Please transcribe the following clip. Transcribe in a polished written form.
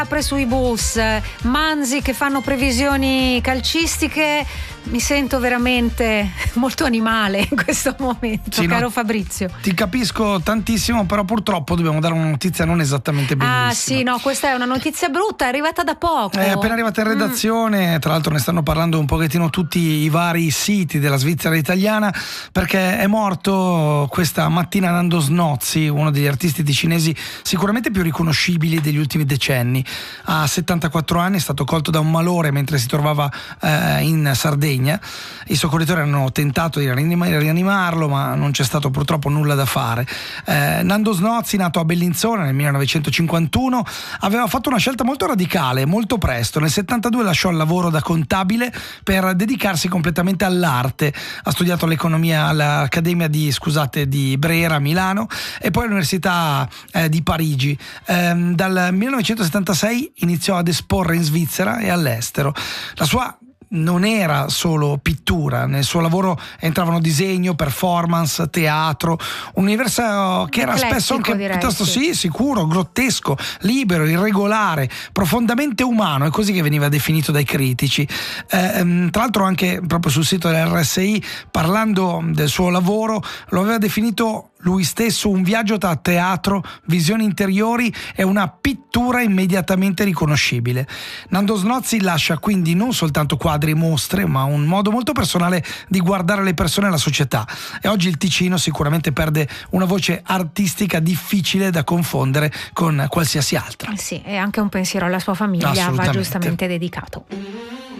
apre sui bus, Manzi che fanno previsioni calcistiche, mi sento veramente molto animale in questo momento, sì, caro Fabrizio. Ti capisco tantissimo, però purtroppo dobbiamo dare una notizia non esattamente bellissima. Ah sì, no, questa è una notizia brutta, è arrivata da poco. È appena arrivata in redazione, tra l'altro ne stanno parlando un pochettino tutti i vari siti della Svizzera italiana, perché è morto questa mattina Nando Snozzi, uno degli artisti ticinesi sicuramente più riconoscibili degli ultimi decenni. A 74 anni è stato colto da un malore mentre si trovava in Sardegna. I soccorritori hanno tentato di rianimarlo, ma non c'è stato purtroppo nulla da fare. Nando Snozzi, nato a Bellinzona nel 1951, aveva fatto una scelta molto radicale, molto presto. Nel 72 lasciò il lavoro da contabile per dedicarsi completamente all'arte. Ha studiato l'economia all'Accademia di Brera a Milano e poi all'Università di Parigi. Dal 1976 iniziò ad esporre in Svizzera e all'estero. La sua non era solo pittura, nel suo lavoro entravano disegno, performance, teatro, un universo che era spesso anche piuttosto sicuro, grottesco, libero, irregolare, profondamente umano, è così che veniva definito dai critici. Tra l'altro anche proprio sul sito dell'RSI, parlando del suo lavoro, lo aveva definito lui stesso un viaggio tra teatro, visioni interiori e una pittura immediatamente riconoscibile. Nando Snozzi lascia quindi non soltanto quadri e mostre, ma un modo molto personale di guardare le persone e la società. E oggi il Ticino sicuramente perde una voce artistica difficile da confondere con qualsiasi altra. Sì, e anche un pensiero alla sua famiglia va giustamente dedicato.